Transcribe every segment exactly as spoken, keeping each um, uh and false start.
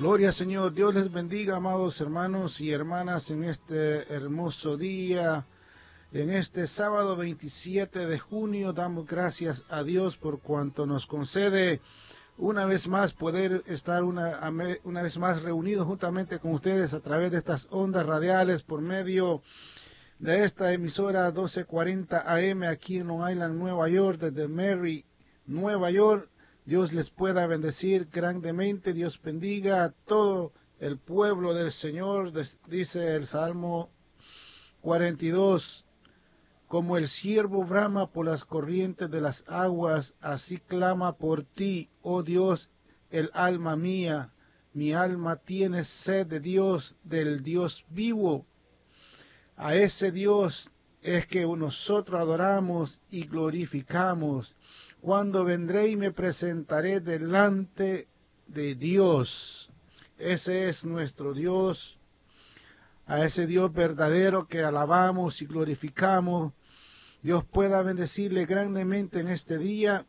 Gloria, Señor. Dios les bendiga, amados hermanos y hermanas, en este hermoso día, en este sábado veintisiete de junio. Damos gracias a Dios por cuanto nos concede una vez más poder estar una, una vez más reunidos juntamente con ustedes a través de estas ondas radiales por medio de esta emisora doce cuarenta A M aquí en Long Island, Nueva York, desde Mary, Nueva York. Dios les pueda bendecir grandemente. Dios bendiga a todo el pueblo del Señor. Dice el Salmo cuarenta y dos, como el ciervo brama por las corrientes de las aguas, así clama por ti, oh Dios, el alma mía. Mi alma tiene sed de Dios, del Dios vivo. A ese Dios es que nosotros adoramos y glorificamos. Cuando vendré y me presentaré delante de Dios. Ese es nuestro Dios. A ese Dios verdadero que alabamos y glorificamos. Dios pueda bendecirle grandemente en este día.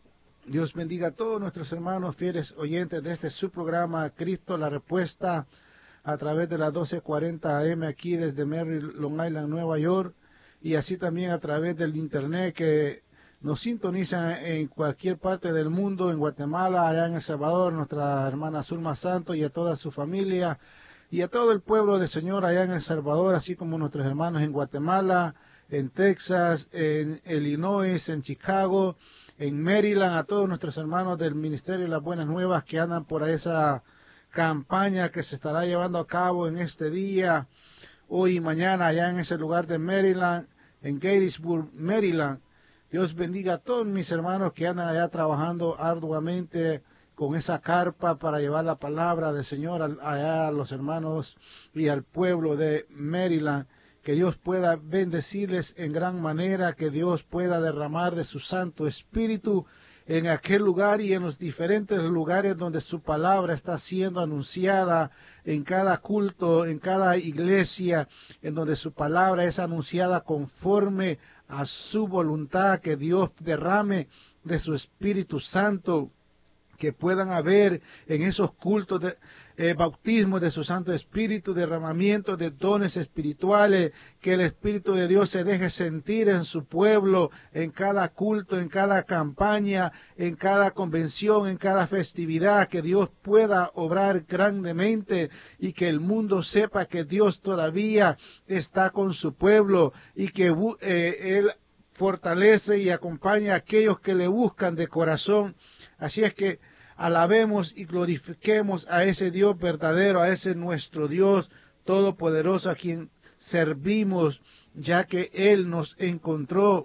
Dios bendiga a todos nuestros hermanos fieles oyentes de este su programa, Cristo la Respuesta, a través de las doce cuarenta A M aquí desde Mary, Long Island, Nueva York, y así también a través del internet que nos sintonizan en cualquier parte del mundo, en Guatemala, allá en El Salvador, nuestra hermana Zulma Santos y a toda su familia, y a todo el pueblo del Señor allá en El Salvador, así como nuestros hermanos en Guatemala, en Texas, en Illinois, en Chicago, en Maryland, a todos nuestros hermanos del Ministerio de las Buenas Nuevas que andan por esa campaña que se estará llevando a cabo en este día, hoy y mañana, allá en ese lugar de Maryland, en Gettysburg, Maryland. Dios bendiga a todos mis hermanos que andan allá trabajando arduamente con esa carpa para llevar la palabra del Señor allá a los hermanos y al pueblo de Maryland. Que Dios pueda bendecirles en gran manera, que Dios pueda derramar de su Santo Espíritu en aquel lugar y en los diferentes lugares donde su palabra está siendo anunciada, en cada culto, en cada iglesia, en donde su palabra es anunciada conforme a su voluntad, que Dios derrame de su Espíritu Santo, que puedan haber en esos cultos de eh, bautismo de su Santo Espíritu, derramamiento de dones espirituales, que el Espíritu de Dios se deje sentir en su pueblo, en cada culto, en cada campaña, en cada convención, en cada festividad, que Dios pueda obrar grandemente y que el mundo sepa que Dios todavía está con su pueblo y que eh, Él fortalece y acompaña a aquellos que le buscan de corazón. Así es que alabemos y glorifiquemos a ese Dios verdadero, a ese nuestro Dios todopoderoso a quien servimos, ya que Él nos encontró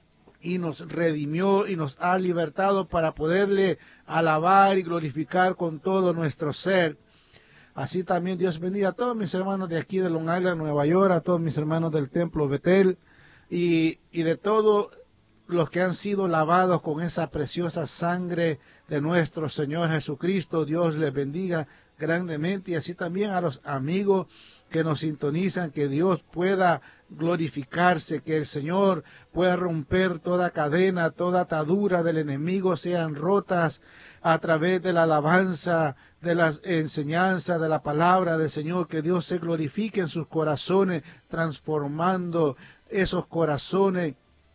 y nos redimió y nos ha libertado para poderle alabar y glorificar con todo nuestro ser. Así también Dios bendiga a todos mis hermanos de aquí de Long Island, Nueva York, a todos mis hermanos del Templo Betel y, y de todo los que han sido lavados con esa preciosa sangre de nuestro Señor Jesucristo. Dios les bendiga grandemente, y así también a los amigos que nos sintonizan, que Dios pueda glorificarse, que el Señor pueda romper toda cadena, toda atadura del enemigo, sean rotas a través de la alabanza, de las enseñanzas, de la palabra del Señor, que Dios se glorifique en sus corazones, transformando esos corazones,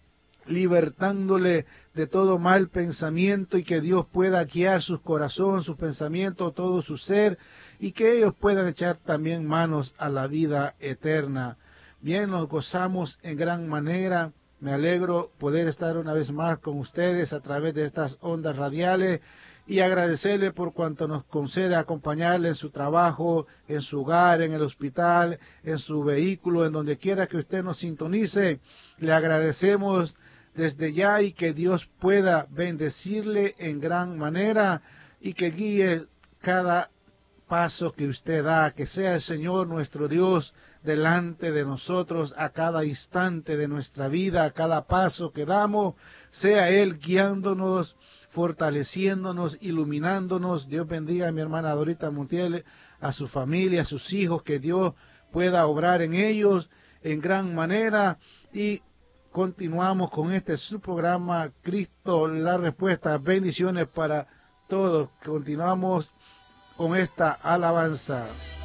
libertándole de todo mal pensamiento, y que Dios pueda guiar sus corazones, sus pensamientos, todo su ser, y que ellos puedan echar también manos a la vida eterna. Bien, nos gozamos en gran manera. Me alegro poder estar una vez más con ustedes a través de estas ondas radiales y agradecerle por cuanto nos concede acompañarle en su trabajo, en su hogar, en el hospital, en su vehículo, en donde quiera que usted nos sintonice. Le agradecemos desde ya, y que Dios pueda bendecirle en gran manera y que guíe cada paso que usted da, que sea el Señor nuestro Dios delante de nosotros a cada instante de nuestra vida, a cada paso que damos, sea Él guiándonos, fortaleciéndonos, iluminándonos. Dios bendiga a mi hermana Dorita Montiel, a su familia, a sus hijos, que Dios pueda obrar en ellos en gran manera. Y continuamos con este su programa, Cristo la Respuesta. Bendiciones para todos. Continuamos con esta alabanza.